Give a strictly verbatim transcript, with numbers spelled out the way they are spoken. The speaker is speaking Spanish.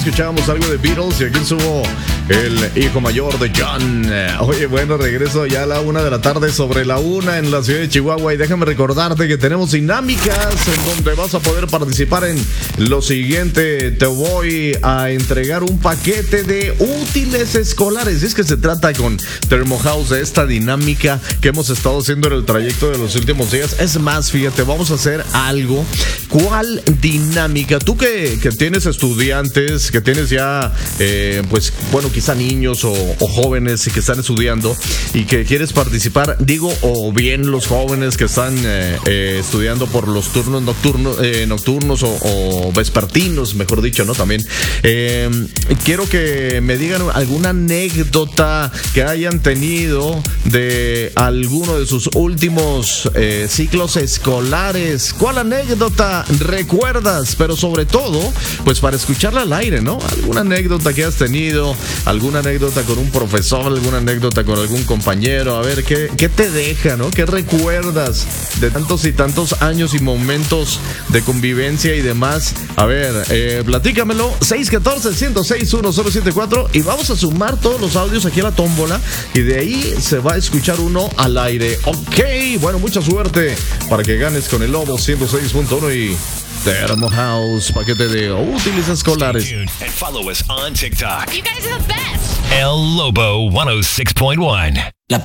Escuchábamos algo de Beatles y aquí subo el hijo mayor de John. Oye, bueno, regreso ya a la una de la tarde, sobre la una en la ciudad de Chihuahua. Y déjame recordarte que tenemos dinámicas en donde vas a poder participar en lo siguiente. Te voy a entregar un paquete de útiles escolares. Y es que se trata con Thermo House de esta dinámica que hemos estado haciendo en el trayecto de los últimos días. Es más, fíjate, vamos a hacer algo. ¿Cuál dinámica? Tú que, que tienes estudiantes, que tienes ya, eh, pues, bueno, quizá niños o, o jóvenes que están estudiando y que quieres participar, digo, o bien los jóvenes que están eh, eh, estudiando por los turnos nocturnos, eh, nocturnos o, o vespertinos, mejor dicho, ¿no? También eh, quiero que me digan alguna anécdota que hayan tenido de alguno de sus últimos eh, ciclos escolares. ¿Cuál anécdota recuerdas? Pero sobre todo, pues para escucharla al aire, ¿no? Alguna anécdota que has tenido, alguna anécdota con un profesor, alguna anécdota con algún compañero, a ver, ¿qué, qué te deja, ¿no? ¿Qué recuerdas de tantos y tantos años y momentos de convivencia y demás? A ver, eh, platícamelo, seis uno cuatro, uno cero seis, uno cero siete cuatro, y vamos a sumar todos los audios aquí a la tómbola y de ahí se va a escuchar uno al aire. Ok, bueno, mucha suerte para que ganes con el Lobo ciento seis punto uno y Thermo House, paquete de útiles escolares. Stay tuned and follow us on TikTok. You guys are the best. El Lobo ciento seis punto uno.